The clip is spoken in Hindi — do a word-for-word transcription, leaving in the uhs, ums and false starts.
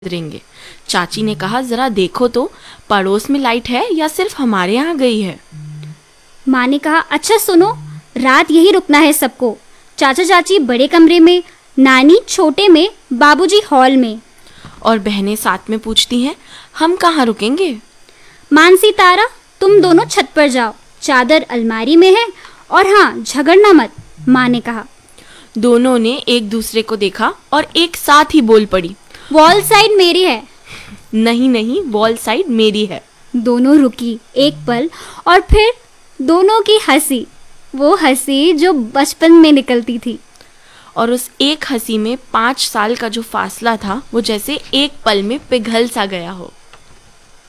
गुजरेंगे। चाची ने कहा, जरा देखो तो पड़ोस में लाइट है या सिर्फ हमारे यहाँ गई है। माँ ने कहा, अच्छा सुनो, रात यही रुकना है सबको। चाचा चाची बड़े कमरे में, नानी छोटे में, बाबूजी हॉल में। और बहनें साथ में पूछती हैं, हम कहाँ रुकेंगे? मानसी तारा, तुम दोनों छत पर जाओ, चादर अलमारी में है, और हाँ झगड़ना मत, माँ ने कहा। दोनों ने एक दूसरे को देखा और एक साथ ही बोल पड़ी, वॉल साइड मेरी है। नहीं नहीं, वॉल साइड मेरी है। दोनों रुकी एक पल और फिर दोनों की हंसी, वो हंसी जो बचपन में निकलती थी। और उस एक हंसी में पाँच साल का जो फासला था वो जैसे एक पल में पिघल सा गया हो।